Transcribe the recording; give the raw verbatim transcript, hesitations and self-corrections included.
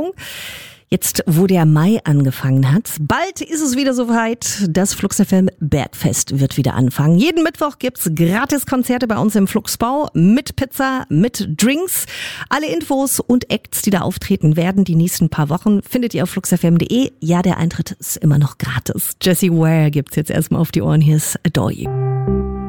Stimmung. Jetzt, wo der Mai angefangen hat, bald ist es wieder soweit. Das Flux F M Bergfest wird wieder anfangen. Jeden Mittwoch gibt's Gratis-Konzerte bei uns im Fluxbau mit Pizza, mit Drinks. Alle Infos und Acts, die da auftreten werden, die nächsten paar Wochen, findet ihr auf flux f m punkt de. Ja, der Eintritt ist immer noch gratis. Jessie Ware gibt's jetzt erstmal auf die Ohren. Hier ist Adore You.